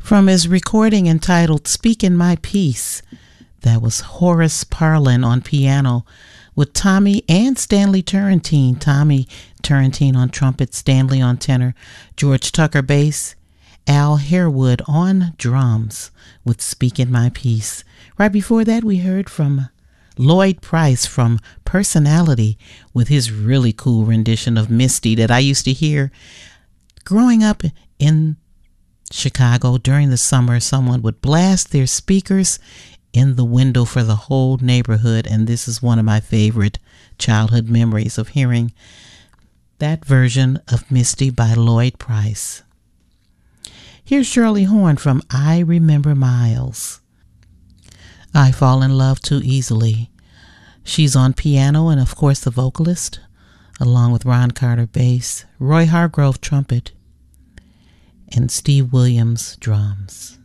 From his recording entitled Speaking My Peace, that was Horace Parlan on piano with Tommy and Stanley Turrentine. Tommy Turrentine on trumpet, Stanley on tenor, George Tucker bass, Al Harewood on drums with Speaking My Peace. Right before that, we heard from Lloyd Price from Personality with his really cool rendition of Misty that I used to hear growing up in Chicago. During the summer, someone would blast their speakers in the window for the whole neighborhood, and this is one of my favorite childhood memories of hearing that version of Misty by Lloyd Price. Here's Shirley Horn from I Remember Miles. I Fall in Love Too Easily. She's on piano and of course the vocalist, along with Ron Carter bass, Roy Hargrove trumpet, and Steve Williams drums.